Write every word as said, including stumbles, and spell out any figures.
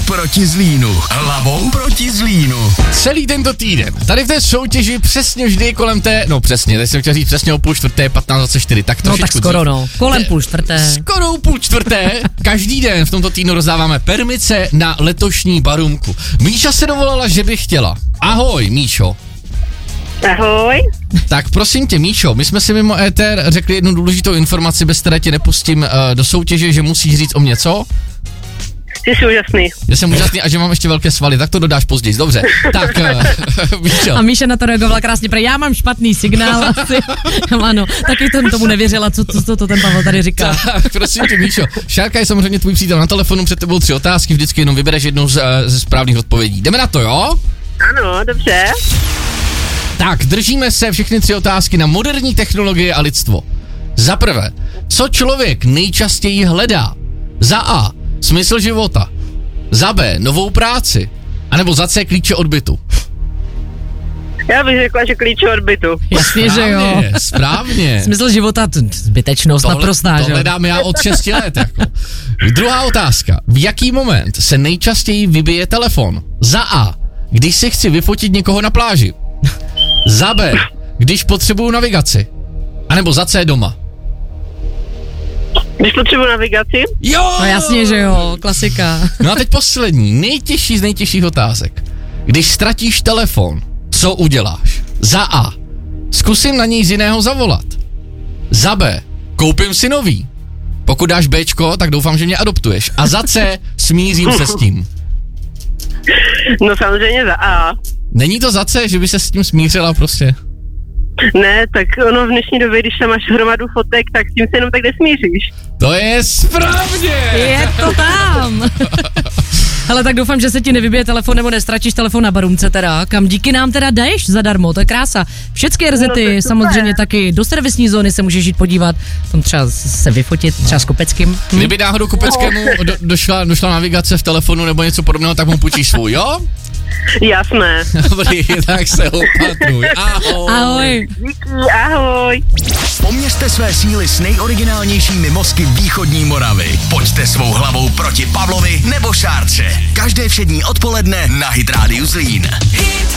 proti Zlínu. Hlavou proti Zlínu. Celý tento týden. Tady v té soutěži přesně vždy kolem té, no přesně, teď jsem chtěl říct přesně o půl čtvrté, patnáct dvacet čtyři, tak to No tak skoro dřív. no, kolem půl čtvrté. Skoro půl čtvrté, každý den v tomto týdnu rozdáváme permice na letošní barumku. Míša se dovolala, že by chtěla. Ahoj, Míšo. Ahoj. Tak prosím tě, Míšo, my jsme si mimo éter řekli jednu důležitou informaci, bez které tě nepustím uh, do soutěže, že musíš říct o mě co? Jsi úžasný. Já jsem úžasný a že mám ještě velké svaly, tak to dodáš později, dobře. Tak, uh, Míšo. A Míša na to reagovala krásně, protože já mám špatný signál asi. Ano, taky jsem tomu nevěřila, co, co, co to ten Pavel tady říká. Tak, prosím tě, Míšo, Šárka je samozřejmě tvůj přítel na telefonu, před tebou tři otázky, vždycky jenom vybereš jednou z, ze správných odpovědí. Jdeme na to, jo? Ano, dobře. Tak, držíme se všechny tři otázky na moderní technologie a lidstvo. Za prvé, co člověk nejčastěji hledá? Za A, smysl života. Za B, novou práci. A nebo za C, klíče od bytu. Já bych řekla, že klíče od bytu. Jasně, že jo. Správně. Smysl života, t- zbytečnost Tohle, naprostá, že jo. Tohle dám já od šesti let, jako. Druhá otázka. V jaký moment se nejčastěji vybije telefon? Za A, když si chci vyfotit někoho na pláži. Za B, když potřebuju navigaci. A nebo za C, doma. Když potřebuju navigaci? Jo! No jasně, že jo, klasika. No a teď poslední, nejtěžší z nejtěžších otázek. Když ztratíš telefon, co uděláš? Za A, zkusím na něj z jiného zavolat. Za B, koupím si nový. Pokud dáš Bčko, tak doufám, že mě adoptuješ. A za C, smířím se s tím. No samozřejmě za A. Není to za C, že by se s tím smířila prostě? Ne, tak ono v dnešní době, když tam máš hromadu fotek, tak s tím se jenom tak nesmíříš. To je správně! Je to tam! Hele, tak doufám, že se ti nevybije telefon nebo nestratíš telefon na barumce teda, kam díky nám teda daješ zadarmo, to je krása. Všechny rezety, no samozřejmě taky do servisní zóny se můžeš jít podívat, tam třeba se vyfotit, třeba s Kopeckým. Hm? Kdyby náhodou Kopeckému do, došla, došla navigace v telefonu nebo něco podobného, tak mu půjčíš svůj, jo? Jasné. Dobrý, tak se opatruj. Ahoj. Ahoj. Díky, ahoj. Poměřte své síly s nejoriginálnějšími mozky východní Moravy. Pojďte svou hlavou proti Pavlovi nebo Šárce. Každé všední odpoledne na Hit Radio Zlín. Hit